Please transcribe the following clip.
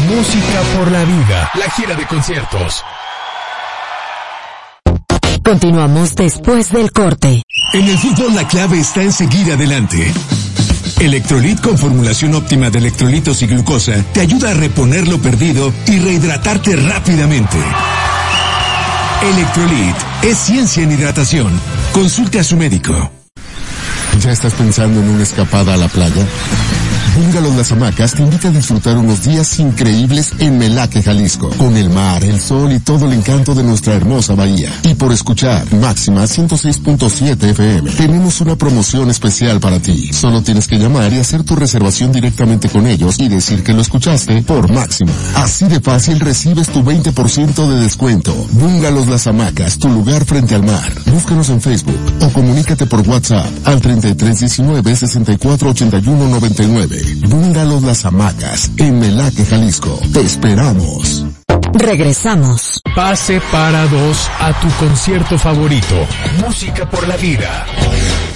Música por la vida, la gira de conciertos. Continuamos después del corte. En el fútbol la clave está en seguir adelante. Electrolit con formulación óptima de electrolitos y glucosa te ayuda a reponer lo perdido y rehidratarte rápidamente. Electrolit es ciencia en hidratación. Consulte a su médico. ¿Ya estás pensando en una escapada a la playa? Bungalow Las Hamacas te invita a disfrutar unos días increíbles en Melaque, Jalisco, con el mar, el sol y todo el encanto de nuestra hermosa bahía. Y por escuchar Máxima 106.7 FM, tenemos una promoción especial para ti. Solo tienes que llamar y hacer tu reservación directamente con ellos y decir que lo escuchaste por Máxima. Así de fácil recibes tu 20% de descuento. Bungalow Las Hamacas, tu lugar frente al mar. Búscanos en Facebook o comunícate por WhatsApp al 3319-648199. Bungalow Las Hamacas, en Melaque, Jalisco. Te esperamos. Regresamos. Pase para dos a tu concierto favorito. Música por la vida.